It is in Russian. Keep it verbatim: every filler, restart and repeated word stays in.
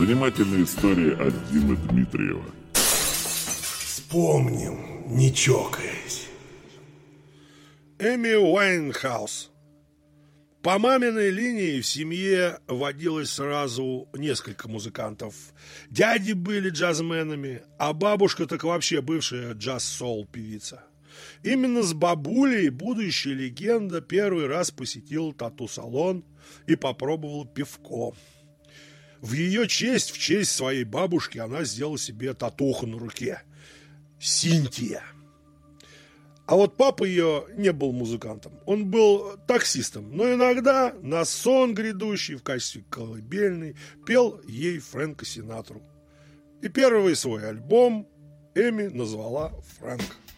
Занимательная история от Димы Дмитриева. Вспомним, не чокаясь. Эми Уайнхаус. По маминой линии в семье водилось сразу несколько музыкантов. Дяди были джазменами, а бабушка так вообще бывшая джаз-соул певица. Именно с бабулей будущая легенда первый раз посетил тату-салон и попробовала пивко. В ее честь, в честь своей бабушки, она сделала себе татуху на руке. Синтия. А вот папа ее не был музыкантом. Он был таксистом. Но иногда на сон грядущий в качестве колыбельной пел ей Фрэнка Синатру. И первый свой альбом Эми назвала «Фрэнк».